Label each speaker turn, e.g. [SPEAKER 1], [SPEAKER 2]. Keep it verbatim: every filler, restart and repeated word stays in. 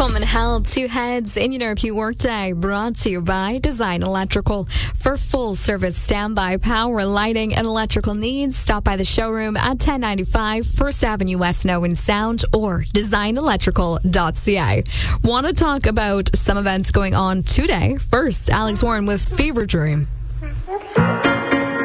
[SPEAKER 1] Common Held Two Heads in your P Workday, brought to you by Design Electrical. For full service standby power, lighting, and electrical needs, stop by the showroom at ten ninety-five First Avenue West in Owen Sound or design electrical dot c a. Want to talk about some events going on today? First, Alex Warren with Fever Dream.